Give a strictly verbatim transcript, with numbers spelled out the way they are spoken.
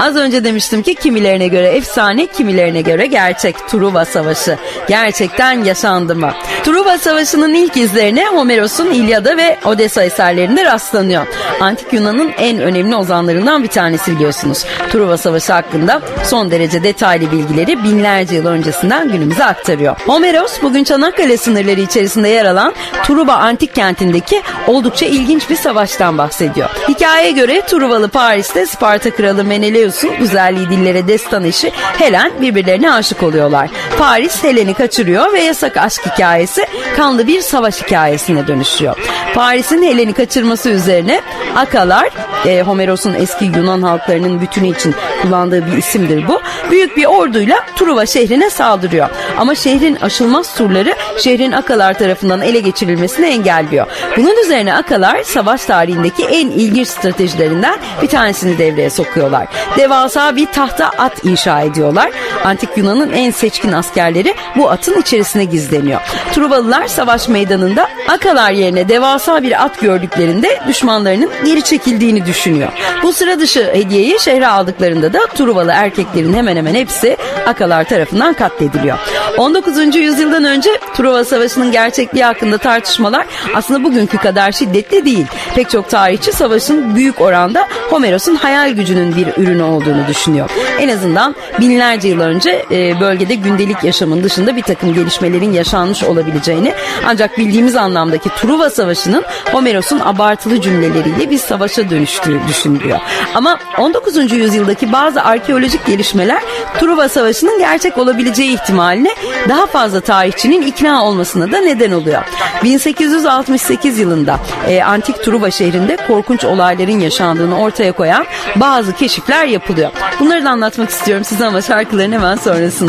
Az önce demiştim ki kimilerine göre efsane, kimilerine göre gerçek. Truva Savaşı gerçekten yaşandı mı? Truva Savaşı'nın ilk izlerine Homeros'un İlyada ve Odessa eserlerinde rastlanıyor. Antik Yunan'ın en önemli ozanlarından bir tanesi biliyorsunuz. Truva Savaşı hakkında son derece detaylı bilgileri binlerce yıl öncesinden günümüze aktarıyor. Homeros bugün Çanakkale sınırları içerisinde yer alan Truva antik kentindeki oldukça ilginç bir savaştan bahsediyor. Hikayeye göre Truvalı Paris'te Sparta kralı Menelaus'un güzelliği dillere destan eşi Helen birbirlerine aşık oluyorlar. Paris Helen'i kaçırıyor ve yasak aşk hikayesi kanlı bir savaş hikayesine dönüşüyor. Paris'in Helen'i kaçırması üzerine Akalar, e, Homeros'un eski Yunan halklarının bütünü için kullandığı bir isimdir bu, büyük bir orduyla Truva şehrine saldırıyor. Ama şehrin aşılmaz surları şehrin Akalar tarafından ele geçirilmesini engelliyor. Bunun üzerine Akalar savaş tarihindeki en ilginç stratejilerinden bir tanesini devreye sokuyorlar. Devasa bir tahta at inşa ediyorlar. Antik Yunan'ın en seçkin askerleri bu atın içerisine gizleniyor. Truvalılar savaş meydanında Akalar yerine devasa bir at gördüklerinde düşmanlarının geri çekildiğini düşünüyor. Bu sıra dışı hediyeyi şehre aldıklarında da Truvalı erkeklerin hemen hemen hepsi Akalar tarafından katlediliyor. on dokuzuncu yüzyıldan önce Truva Savaşı'nın gerçekliği hakkında tartışmalar aslında bugünkü kadar şiddetli değil. Pek çok tarihçi savaşın büyük oranda Homeros'un hayal gücünün bir ürünü olduğunu düşünüyor. En azından binlerce yıl önce e, bölgede gündelik yaşamın dışında bir takım gelişmelerin yaşanmış olabileceğini, ancak bildiğimiz anlamdaki Truva Savaşı'nın Homeros'un abartılı cümleleriyle bir savaşa dönüştüğü düşünülüyor. Ama on dokuzuncu yüzyıldaki bazı arkeolojik gelişmeler Truva Savaşı'nın gerçek olabileceği ihtimaline daha fazla tarihçinin ikna olmasına da neden oluyor. bin sekiz yüz altmış sekiz yılında e, antik Truva şehrinde korkunç olayların yaşandığını ortaya koyan bazı keşifler yapılıyor. Bunları da anlatmak istiyorum size ama şarkıların hemen sonrasında.